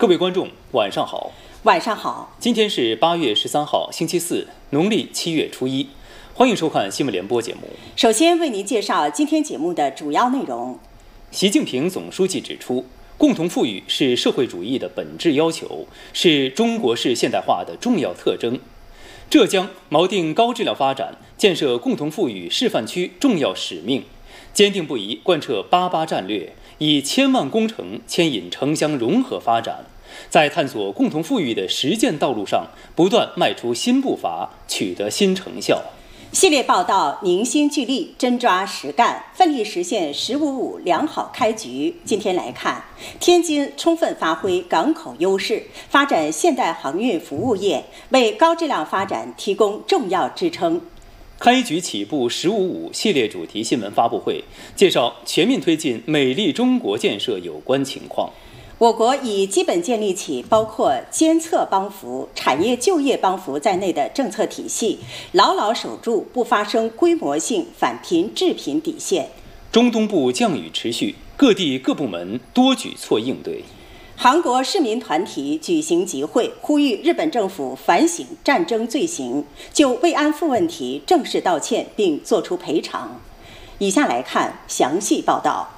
各位观众，晚上好。 晚上好。 今天是8月13号，星期四，农历7月初1。欢迎收看新闻联播节目。 首先为您介绍今天节目的主要内容。 习近平总书记指出，共同富裕是社会主义的本质要求，是中国式现代化的重要特征。浙江锚定高质量发展，建设共同富裕示范区重要使命，坚定不移贯彻88战略，以千万工程牵引城乡融合发展，在探索共同富裕的实践道路上不断迈出新步伐，取得新成效。 系列报道凝心聚力，真抓实干，奋力实现“15+5”良好开局。今天来看，天津充分发挥港口优势，发展现代航运服务业，为高质量发展提供重要支撑。 开局起步“15+5”系列主题新闻发布会介绍全面推进美丽中国建设有关情况。 我国已基本建立起包括监测帮扶、产业就业帮扶在内的政策体系，牢牢守住不发生规模性返贫致贫底线。 中东部降雨持续，各地各部门多举措应对。 韩国市民团体举行集会，呼吁日本政府反省战争罪行，就慰安妇问题正式道歉并作出赔偿。以下来看详细报道。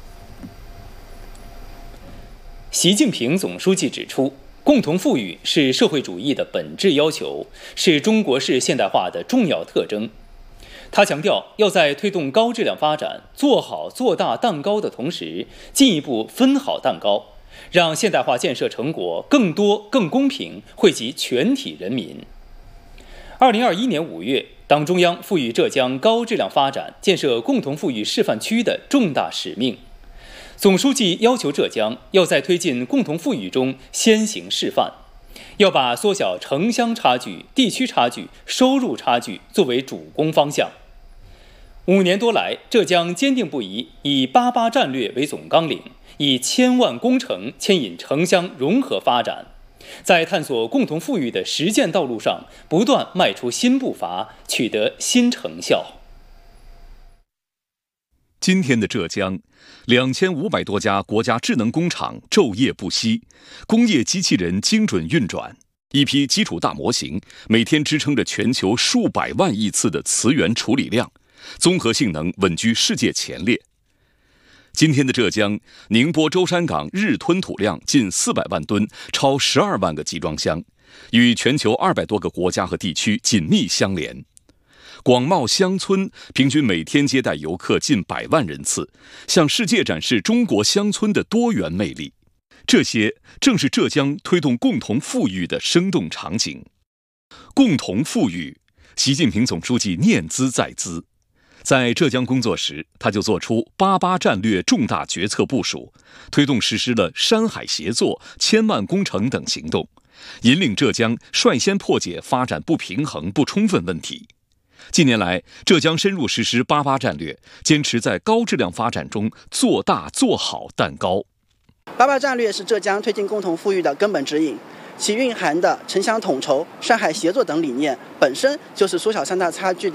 习近平总书记指出，共同富裕是社会主义的本质要求，是中国式现代化的重要特征。他强调，要在推动高质量发展、做好做大蛋糕的同时，进一步分好蛋糕，让现代化建设成果更多、更公平，惠及全体人民。2021年5月，党中央赋予浙江高质量发展、建设共同富裕示范区的重大使命。总书记要求浙江要在推进共同富裕中先行示范，要把缩小城乡差距、地区差距、收入差距作为主攻方向。5年多来，浙江坚定不移以88战略为总纲领，以千万工程牵引城乡融合发展，在探索共同富裕的实践道路上不断迈出新步伐，取得新成效。 今天的浙江，2500多家国家智能工厂昼夜不息，工业机器人精准运转，一批基础大模型每天支撑着全球数百万亿次的磁源处理量，综合性能稳居世界前列。今天的浙江，宁波舟山港日吞吐量近400万吨，超12万个集装箱，与全球200多个国家和地区紧密相连。广袤乡村平均每天接待游客近100万人次，向世界展示中国乡村的多元魅力。这些正是浙江推动共同富裕的生动场景。共同富裕，习近平总书记念兹在兹。在浙江工作时，他就做出88战略重大决策部署，推动实施了山海协作、千万工程等行动，引领浙江率先破解发展不平衡不充分问题。近年来，浙江深入实施88战略，坚持在高质量发展中做大做好蛋糕。 88战略是浙江推进共同富裕的根本指引，其蕴含的城乡统筹、山海协作等理念，本身就是缩小三大差距的